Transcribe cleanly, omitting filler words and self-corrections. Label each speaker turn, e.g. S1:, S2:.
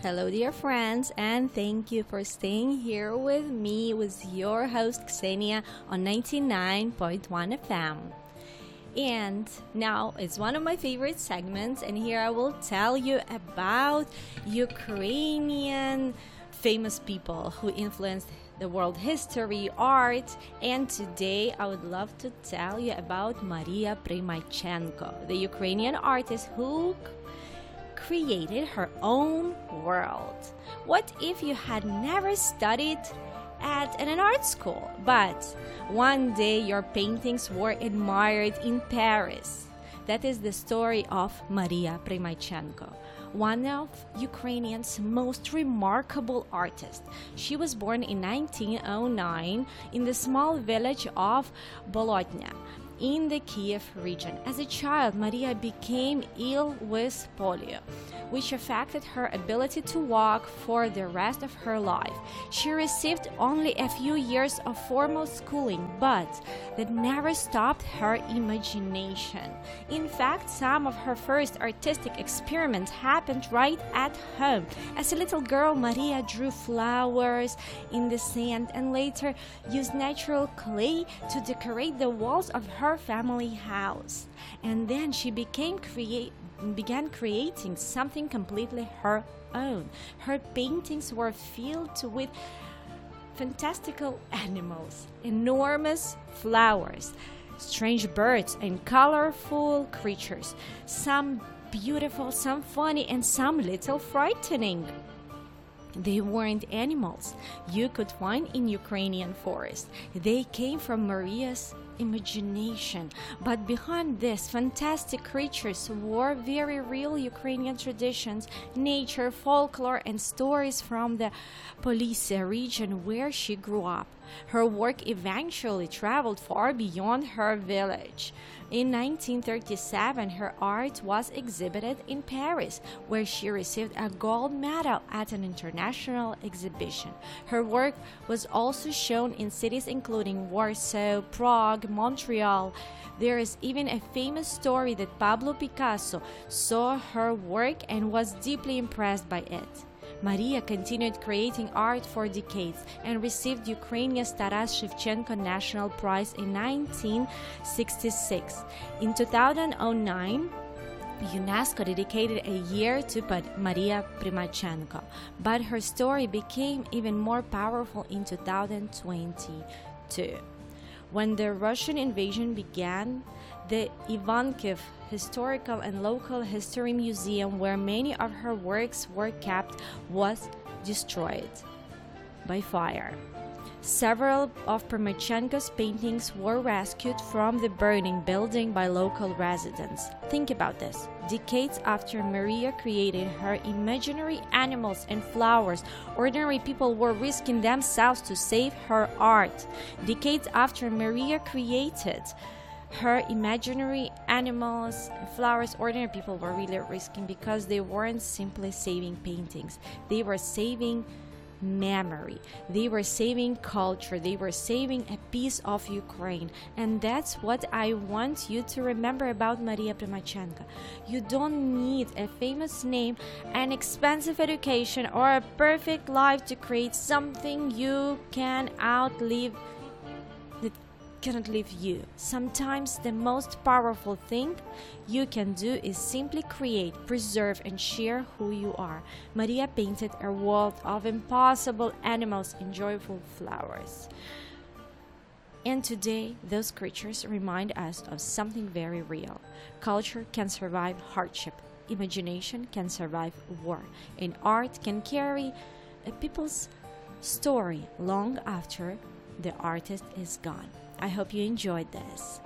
S1: Hello, dear friends, and thank you for staying here with me, with your host Ksenia on 99.1 FM. And now it's one of my favorite segments, and here I will tell you about Ukrainian famous people who influenced the world history, art, and today I would love to tell you about Maria Primaichenko, the Ukrainian artist who created her own world. What if you had never studied at an art school, but one day your paintings were admired in Paris? That is the story of Maria Primaichenko, one of Ukrainian's most remarkable artists. She was born in 1909 in the small village of Bolotnya in the Kiev region. As a child, Maria became ill with polio, which affected her ability to walk for the rest of her life. She received only a few years of formal schooling, but that never stopped her imagination. In fact, some of her first artistic experiments happened right at home. As a little girl, Maria drew flowers in the sand and later used natural clay to decorate the walls of her family house. And then she began creating something completely her own. Her paintings were filled with fantastical animals, enormous flowers, strange birds, and colorful creatures, some beautiful, some funny, and some little frightening. They weren't animals you could find in Ukrainian forests. They came from Maria's imagination. But behind these fantastic creatures were very real Ukrainian traditions, nature, folklore, and stories from the Polisia region where she grew up. Her work eventually traveled far beyond her village. In 1937, her art was exhibited in Paris, where she received a gold medal at an international exhibition. Her work was also shown in cities including Warsaw, Prague, Montreal. There is even a famous story that Pablo Picasso saw her work and was deeply impressed by it. Maria continued creating art for decades and received Ukraine's Taras Shevchenko National Prize in 1966. In 2009, UNESCO dedicated a year to Maria Primaichenko, but her story became even more powerful in 2022. When the Russian invasion began, the Ivankiv Historical and Local History Museum, where many of her works were kept, was destroyed by fire. Several of Primaichenko's paintings were rescued from the burning building by local residents. Think about this. Decades after Maria created her imaginary animals and flowers, ordinary people were risking themselves to save her art. Decades after Maria created her imaginary animals and flowers, ordinary people were really risking because they weren't simply saving paintings. They were saving memory. They were saving culture. They were saving a piece of Ukraine. And that's what I want you to remember about Maria Primaichenko. You don't need a famous name, an expensive education, or a perfect life to create something you can outlive that cannot live you. Sometimes the most powerful thing you can do is simply create, preserve, and share who you are. Maria painted a world of impossible animals and joyful flowers. And today, those creatures remind us of something very real. Culture can survive hardship. Imagination can survive war. And art can carry a people's story long after the artist is gone. I hope you enjoyed this.